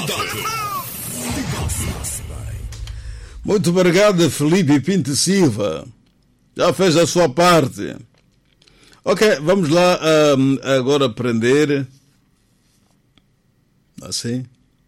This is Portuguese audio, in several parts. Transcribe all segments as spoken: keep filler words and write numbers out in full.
Muito obrigado, Felipe Pinto Silva. Já fez a sua parte. Ok, vamos lá um, agora aprender. Assim.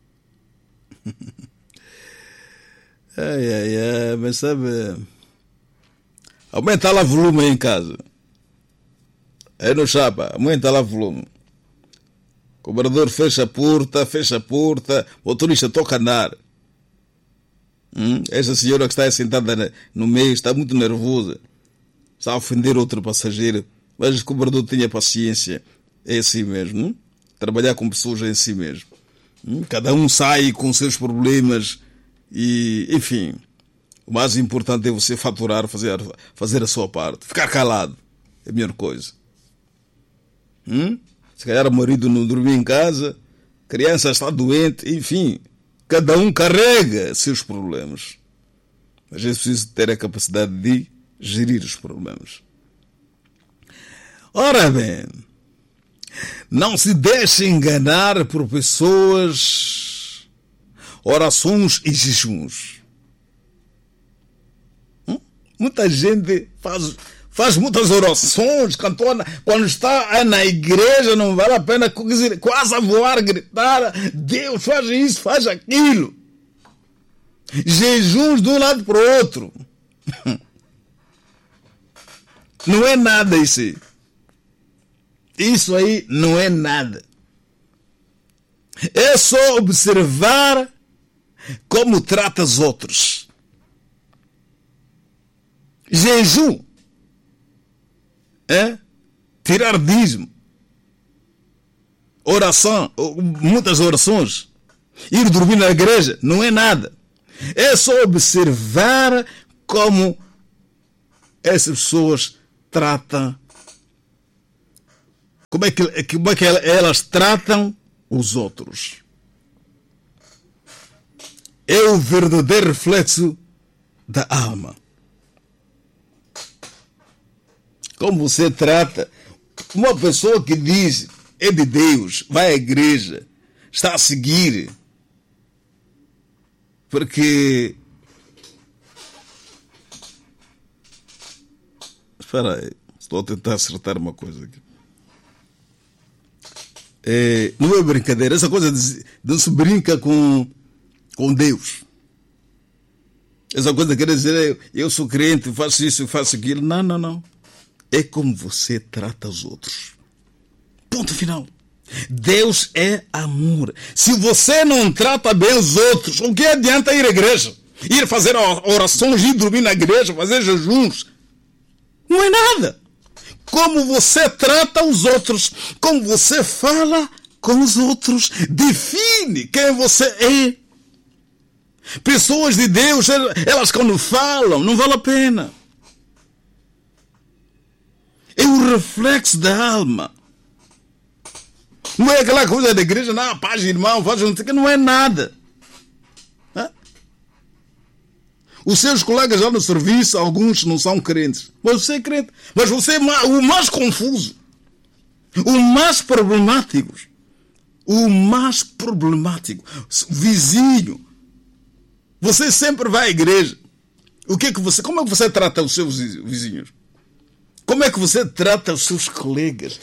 Ai, ai, ai, mas sabe... Aumenta lá o volume aí em casa. Aí no chapa, aumenta lá o volume. O cobrador fecha a porta, fecha a porta, o motorista toca a andar. Hum? Essa senhora que está sentada no meio está muito nervosa. Está a ofender outro passageiro. Mas o cobrador tenha paciência. É assim mesmo. Hum? Trabalhar com pessoas é assim mesmo. Hum? Cada um sai com seus problemas. E, enfim, o mais importante é você faturar, fazer, fazer a sua parte. Ficar calado é a melhor coisa. Hum? Se calhar o marido não dormiu em casa, a criança está doente, enfim, cada um carrega seus problemas. Mas é preciso ter a capacidade de gerir os problemas. Ora bem, não se deixe enganar por pessoas, orações e jejuns. Hum? Muita gente faz... Faz muitas orações, cantora, quando está na igreja não vale a pena quase a voar, gritar, Deus faz isso, faz aquilo. Jejuns de um lado para o outro. Não é nada isso aí. Isso aí não é nada. É só observar como trata os outros. Jejum. É? Tirar dízimo, oração, muitas orações, ir dormir na igreja, não é nada. É só observar como essas pessoas tratam, como é que, como é que elas tratam os outros. É o verdadeiro reflexo da alma. Como você trata uma pessoa que diz é de Deus, vai à igreja, está a seguir. Porque... Espera aí, estou a tentar acertar uma coisa aqui. É, não é brincadeira, essa coisa de não se brinca com, com Deus. Essa coisa quer dizer, eu, eu sou crente, faço isso, faço aquilo. Não, não, não. É como você trata os outros. Ponto final. Deus é amor. Se você não trata bem os outros, o que adianta ir à igreja? Ir fazer orações, ir dormir na igreja, fazer jejuns? Não é nada. Como você trata os outros, como você fala com os outros, define quem você é. Pessoas de Deus, elas quando falam, não vale a pena. É o reflexo da alma. Não é aquela coisa da igreja, não, paz, irmão, faz não sei o que, não é nada. Hã? Os seus colegas lá no serviço, alguns não são crentes. Mas você é crente. Mas você é o mais confuso, o mais problemático, o mais problemático, vizinho. Você sempre vai à igreja. O que é que você, como é que você trata os seus vizinhos? Como é que você trata os seus colegas?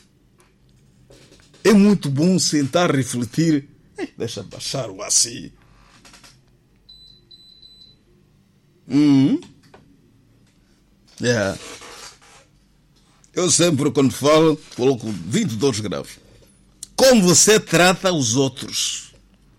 É muito bom sentar, refletir. Deixa baixar o assim. Hum. Yeah. Eu sempre, quando falo, coloco vinte e dois graus. Como você trata os outros?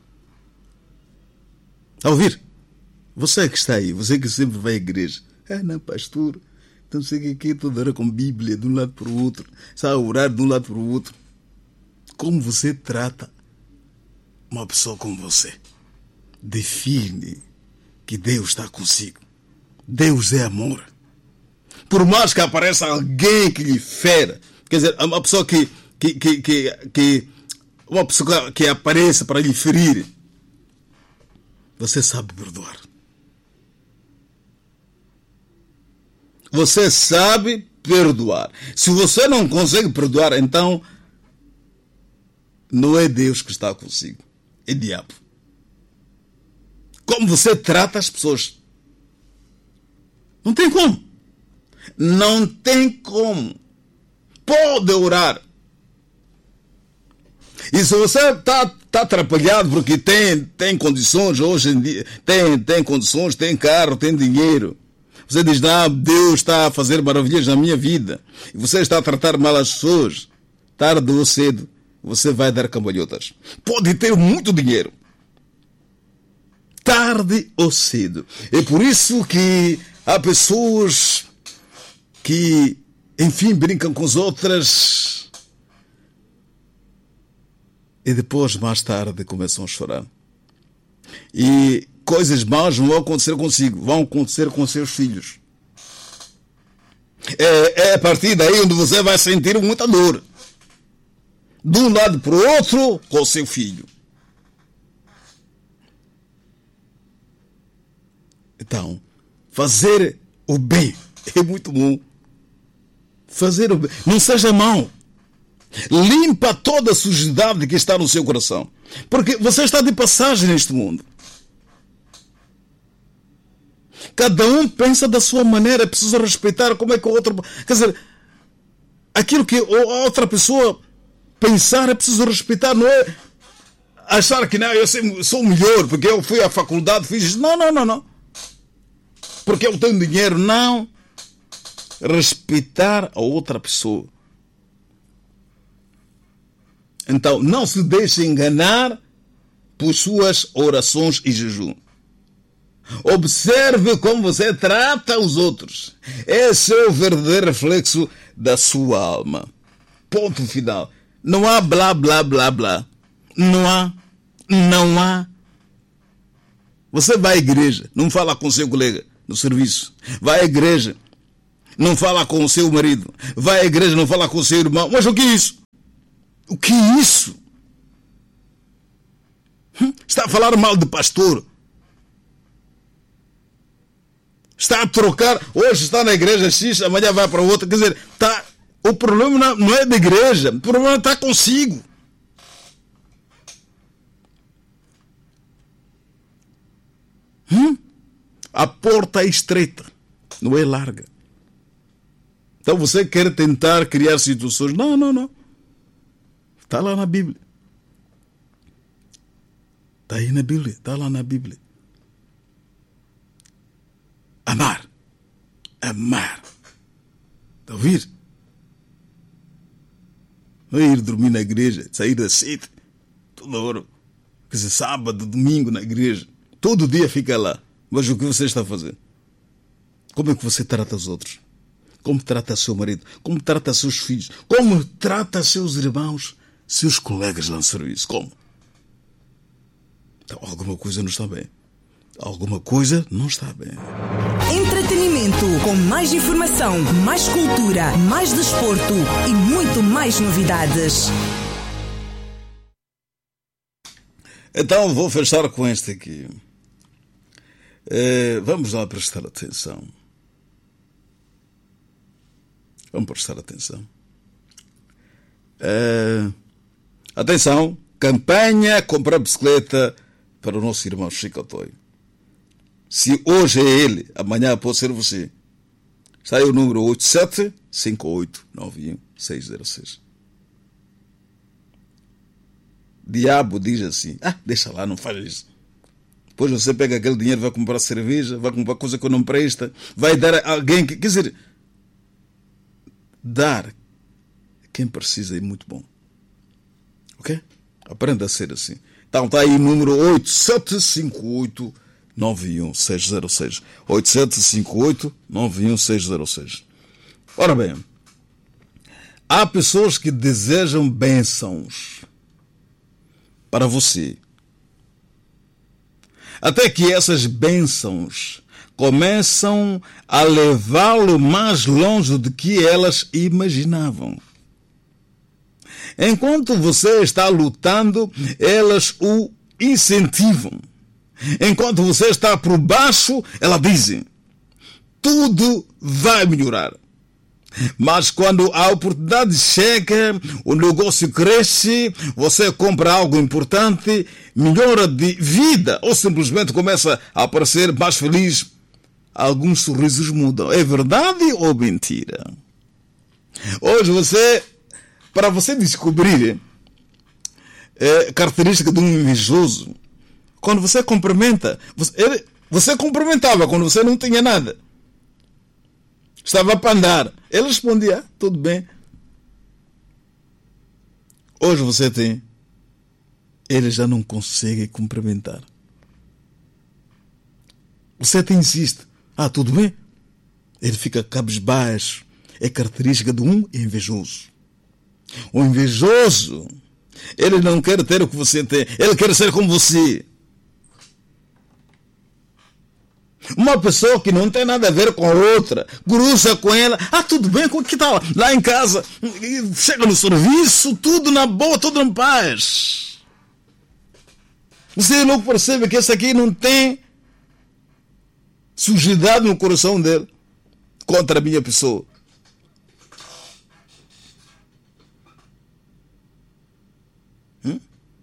A ouvir? Você que está aí, você que sempre vai à igreja. Ah, não, pastor. Então sei que toda hora com Bíblia de um lado para o outro, sabe, orar de um lado para o outro. Como você trata uma pessoa como você? Define que Deus está consigo. Deus é amor. Por mais que apareça alguém que lhe fera, quer dizer, uma pessoa que, que, que, que, que uma pessoa que apareça para lhe ferir, você sabe perdoar. Você sabe perdoar. Se você não consegue perdoar, então não é Deus que está consigo. É diabo. como você trata as pessoas. Não tem como. Não tem como. Pode orar. E se você está tá atrapalhado porque tem, tem condições, hoje em dia, tem, tem condições, tem carro, tem dinheiro. Você diz, não, Deus está a fazer maravilhas na minha vida. E você está a tratar mal as pessoas. Tarde ou cedo, você vai dar cambalhotas. Pode ter muito dinheiro. Tarde ou cedo. É por isso que há pessoas que, enfim, brincam com as outras e depois, mais tarde, começam a chorar. E coisas más não vão acontecer consigo, vão acontecer com seus filhos. É, é a partir daí onde você vai sentir muita dor. De um lado para o outro, com o seu filho. Então, fazer o bem é muito bom. Fazer o bem. Não seja mau. Limpa toda a sujidade que está no seu coração. Porque você está de passagem neste mundo. Cada um pensa da sua maneira. É preciso respeitar como é que o outro... Quer dizer, aquilo que a outra pessoa pensar é preciso respeitar. Não é achar que não, eu sou melhor porque eu fui à faculdade, fiz isso. Não, não, não, não. Porque eu tenho dinheiro. Não. Respeitar a outra pessoa. Então, não se deixe enganar por suas orações e jejum. Observe como você trata os outros. Esse é o verdadeiro reflexo da sua alma. Ponto final. Não há blá, blá, blá, blá. Não há. Não há. Você vai à igreja, não fala com seu colega no serviço. Vai à igreja, não fala com o seu marido. Vai à igreja, não fala com o seu irmão. Mas o que é isso? O que é isso? Hum? Está a falar mal de pastor. Está a trocar. Hoje está na igreja X, amanhã vai para outra. Quer dizer, está... o problema não é da igreja. O problema está consigo. Hum? A porta é estreita, não é larga. Então você quer tentar criar situações. Não, não, não. Está lá na Bíblia. Está aí na Bíblia. Está lá na Bíblia. Amar. Amar. Está a ouvir? Não é ir dormir na igreja, sair das sete, toda hora. Quer dizer, sábado, domingo na igreja. Todo dia fica lá. Mas o que você está a fazer? Como é que você trata os outros? Como trata seu marido? Como trata seus filhos? Como trata seus irmãos? Seus colegas lá no serviço? Como? Então, alguma coisa não está bem. Alguma coisa não está bem. Entretenimento com mais informação, mais cultura, mais desporto e muito mais novidades. Então vou fechar com este aqui. É, vamos lá prestar atenção. Vamos prestar atenção. É, atenção, campanha comprar bicicleta para o nosso irmão Chico Toy. Se hoje é ele, amanhã pode ser você. Sai o número oito sete cinco oito nove um seis zero seis. Diabo diz assim, ah, deixa lá, não faz isso. Depois você pega aquele dinheiro, vai comprar cerveja, vai comprar coisa que não presta, vai dar a alguém que... Quer dizer, dar quem precisa é muito bom. Ok? Aprenda a ser assim. Então está aí o número oito sete cinco oito nove um seis zero seis. oito sete cinco oito nove um seis zero seis. Ora bem, há pessoas que desejam bênçãos para você. Até que essas bênçãos começam a levá-lo mais longe do que elas imaginavam. Enquanto você está lutando, elas o incentivam. Enquanto você está por baixo, elas dizem, tudo vai melhorar. Mas quando a oportunidade chega, o negócio cresce, você compra algo importante, melhora de vida, ou simplesmente começa a aparecer mais feliz, alguns sorrisos mudam. É verdade ou mentira? Hoje você, para você descobrir é, característica de um invejoso, quando você cumprimenta, você, ele, você cumprimentava quando você não tinha nada. Estava para andar. Ele respondia, ah, tudo bem. Hoje você tem. Ele já não consegue cumprimentar. Você te insiste. Ah, tudo bem. Ele fica cabisbaixo. É característica de um invejoso. O invejoso, ele não quer ter o que você tem. Ele quer ser como você. Uma pessoa que não tem nada a ver com a outra, cruza com ela, ah, tudo bem, como que tá lá em casa, chega no serviço, tudo na boa, tudo em paz. Você logo percebe que esse aqui não tem sujidade no coração dele contra a minha pessoa. Hum?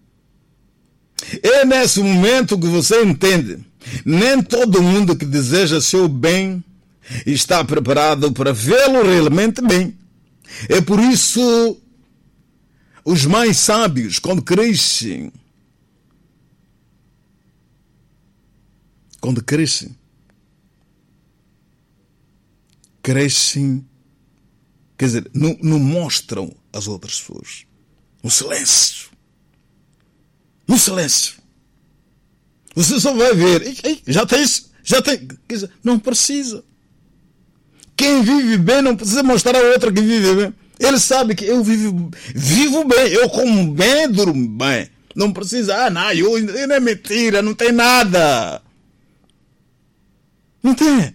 É nesse momento que você entende. Nem todo mundo que deseja seu bem está preparado para vê-lo realmente bem. É por isso os mais sábios, quando crescem, quando crescem, crescem, quer dizer, não, não mostram às outras pessoas. No silêncio. No silêncio. Você só vai ver, já tem isso, já tem. Quer dizer, não precisa. Quem vive bem não precisa mostrar a outra que vive bem. Ele sabe que eu vivo, vivo bem, eu como bem, durmo bem. Não precisa, ah, não, eu, não é mentira, não tem nada. Não tem.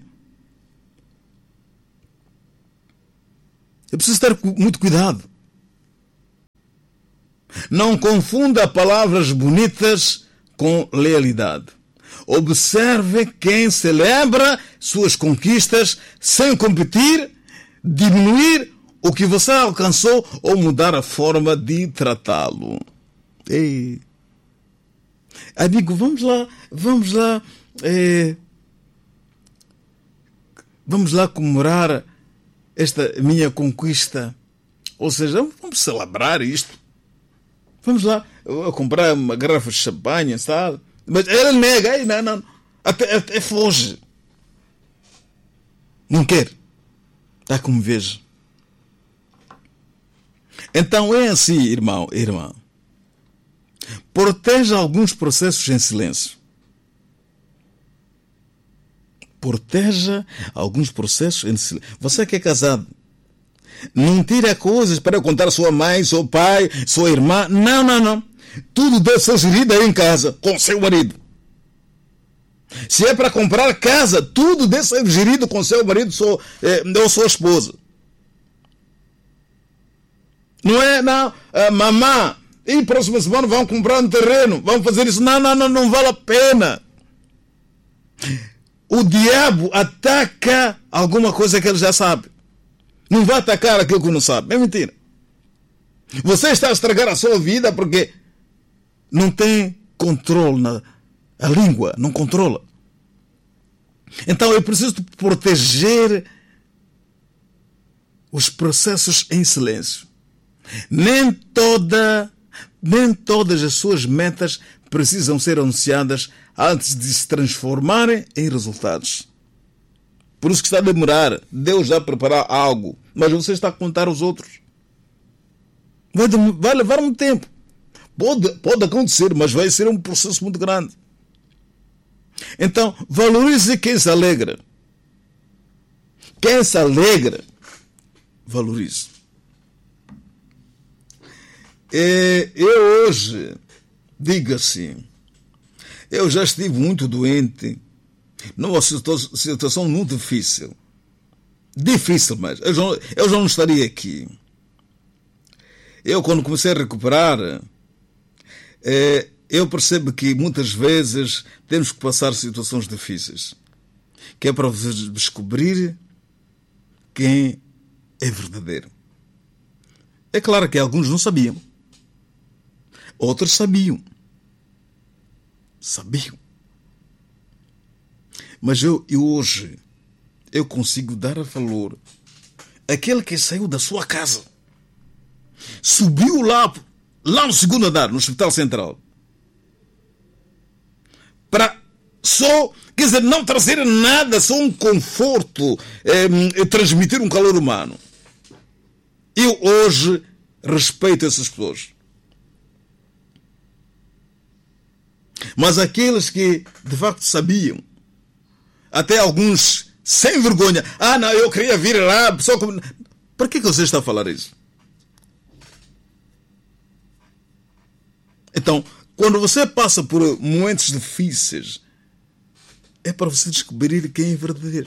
Eu preciso ter muito cuidado. Não confunda palavras bonitas com lealidade. Observe quem celebra suas conquistas sem competir, diminuir o que você alcançou ou mudar a forma de tratá-lo. Ei. Amigo, vamos lá, vamos lá, é, vamos lá comemorar esta minha conquista. Ou seja, vamos celebrar isto. Vamos lá, eu vou comprar uma garrafa de champanhe, sabe? Mas ele nega, ei, não, não, até, até foge. Não quer. Está como vejo. Então é assim, irmão, irmã. Proteja alguns processos em silêncio. Proteja alguns processos em silêncio. Você que é casado, não tira coisas para contar a sua mãe, seu pai, sua irmã. Não, não, não. Tudo deve ser gerido aí em casa, com seu marido. Se é para comprar casa, tudo deve ser gerido com seu marido sua, eh, ou sua esposa. Não é, não, ah, mamã, e próxima semana vão comprar um terreno, vão fazer isso. Não, não, não, não vale a pena. O diabo ataca alguma coisa que ele já sabe. Não vai atacar aquilo que não sabe. É mentira. Você está a estragar a sua vida porque não tem controle na a língua, não controla. Então eu preciso proteger os processos em silêncio. Nem toda, nem todas as suas metas precisam ser anunciadas antes de se transformarem em resultados. Por isso que está a demorar. Deus já preparar algo, mas você está a contar aos outros. Vai, vai levar muito tempo. Pode, pode acontecer, mas vai ser um processo muito grande. Então, valorize quem se alegra. Quem se alegra, valorize. E eu hoje digo assim, eu já estive muito doente, numa situação muito difícil. Difícil, mas eu já, eu já não estaria aqui. Eu, quando comecei a recuperar, eh, eu percebo que muitas vezes temos que passar situações difíceis, que é para descobrir quem é verdadeiro. É claro que alguns não sabiam. Outros sabiam. Sabiam. Mas eu, eu hoje, eu consigo dar valor àquele que saiu da sua casa, subiu lá, lá no segundo andar, no Hospital Central, para só, quer dizer, não trazer nada, só um conforto, é, transmitir um calor humano. Eu hoje respeito essas pessoas. Mas aqueles que de facto sabiam, até alguns sem vergonha, ah não, eu queria vir lá, só como... Por que, que você está a falar isso? Então, quando você passa por momentos difíceis, é para você descobrir quem é verdadeiro.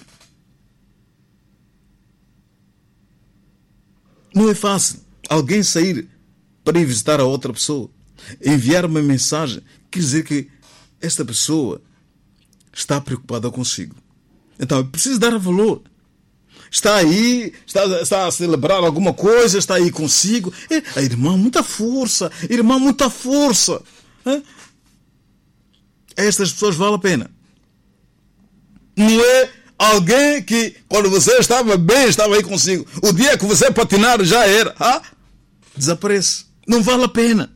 Não é fácil alguém sair para ir visitar a outra pessoa, enviar uma mensagem, quer dizer que esta pessoa está preocupada consigo. Então, é preciso dar valor. Está aí, está, está a celebrar alguma coisa, está aí consigo. É, a irmã, muita força. Irmã, muita força. É? Estas pessoas valem a pena. Não é alguém que, quando você estava bem, estava aí consigo. O dia que você patinar já era. Ah, desaparece. Não vale a pena.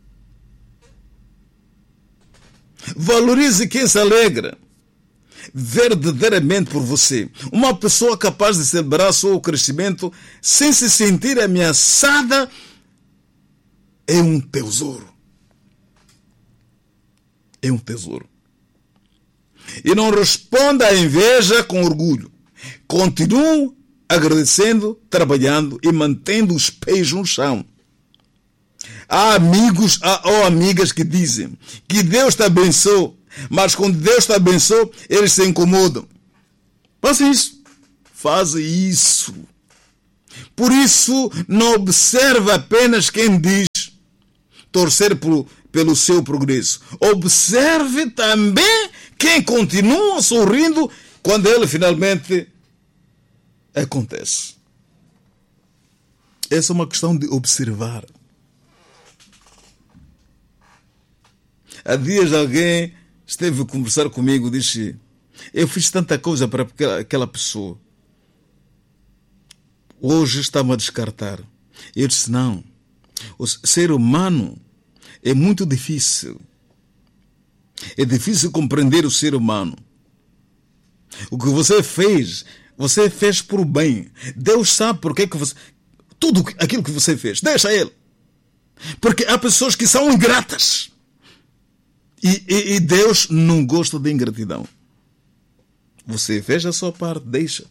Valorize quem se alegra verdadeiramente por você. Uma pessoa capaz de celebrar seu crescimento sem se sentir ameaçada é um tesouro. É um tesouro. E não responda à inveja com orgulho. Continue agradecendo, trabalhando e mantendo os pés no chão. Há amigos ou amigas que dizem que Deus te abençoe, mas quando Deus te abençoe, eles se incomodam. Faça isso. Faça isso. Por isso, não observe apenas quem diz torcer por, pelo seu progresso. Observe também quem continua sorrindo quando ele finalmente acontece. Essa é uma questão de observar. Há dias alguém esteve a conversar comigo e disse: eu fiz tanta coisa para aquela pessoa, hoje está-me a descartar. Eu disse: não, o ser humano é muito difícil. É difícil compreender o ser humano. O que você fez, você fez por o bem. Deus sabe porque que você... Tudo aquilo que você fez, deixa Ele. Porque há pessoas que são ingratas. E, e, e Deus não gosta de ingratidão. Você fez a sua parte, deixa.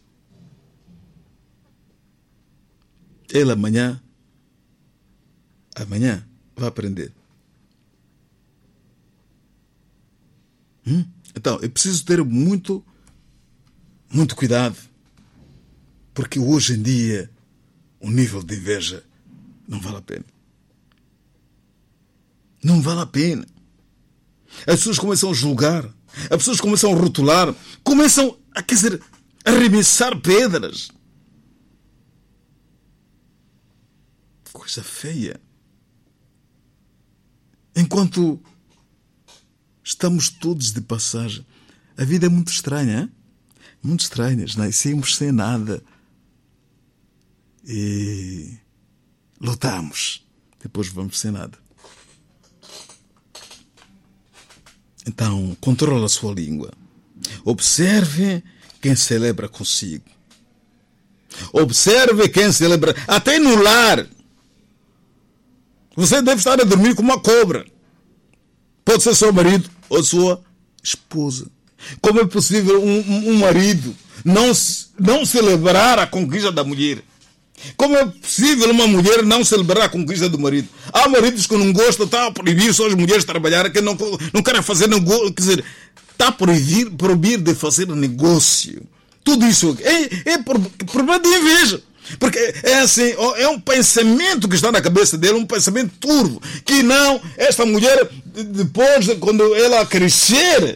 Ele amanhã, amanhã vai aprender. Hum? Então, é preciso ter muito, muito cuidado. Porque hoje em dia, o nível de inveja não vale a pena. Não vale a pena. As pessoas começam a julgar, as pessoas começam a rotular, começam a, quer dizer, a arremessar pedras. Coisa feia. Enquanto estamos todos de passagem, a vida é muito estranha, hein? Muito estranha. Nascemos sem nada e lutamos, depois vamos sem nada. Então, controle a sua língua. Observe quem celebra consigo. Observe quem celebra. Até no lar. Você deve estar a dormir com uma cobra. Pode ser seu marido ou sua esposa. Como é possível um, um, um marido não, não celebrar a conquista da mulher? Como é possível uma mulher não celebrar a conquista do marido? Há maridos que não gostam, está a proibir só as mulheres trabalharem, que não, não querem fazer negócio, quer dizer, está a proibir, proibir de fazer negócio. Tudo isso é, é problema de inveja. Porque é assim, é um pensamento que está na cabeça dele, um pensamento turvo, que não, esta mulher, depois, quando ela crescer,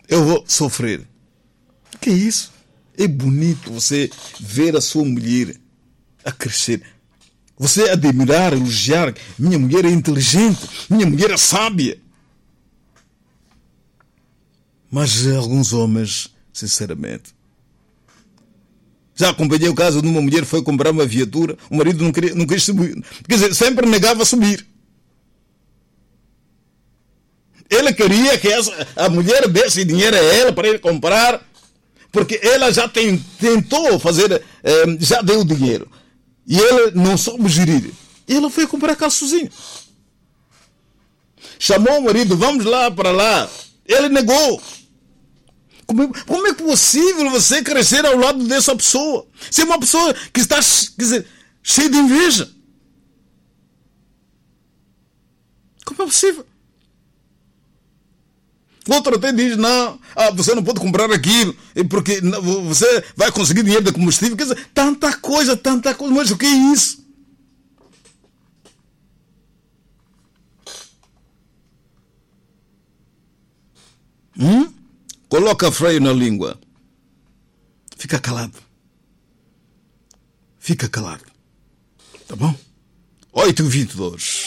eu vou sofrer. O que é isso? É bonito você ver a sua mulher a crescer. Você admirar, elogiar. Minha mulher é inteligente. Minha mulher é sábia. Mas alguns homens, sinceramente... Já acompanhei o caso de uma mulher que foi comprar uma viatura. O marido não, queria, não quis subir. Quer dizer, sempre negava a subir. Ele queria que essa, a mulher desse dinheiro a ela para ele comprar, porque ela já tem, tentou fazer, eh, já deu o dinheiro. E ele não soube gerir. E ela foi comprar carro sozinho. Chamou o marido, vamos lá para lá. Ele negou. Como é, como é possível você crescer ao lado dessa pessoa? Se é uma pessoa que está, quer dizer, cheia de inveja. Como é possível? O outro até diz, não, ah, você não pode comprar aquilo, porque você vai conseguir dinheiro de combustível. Quer dizer, tanta coisa, tanta coisa, mas o que é isso? Hum? Coloca freio na língua. Fica calado. Fica calado. Tá bom? oito e vinte e dois.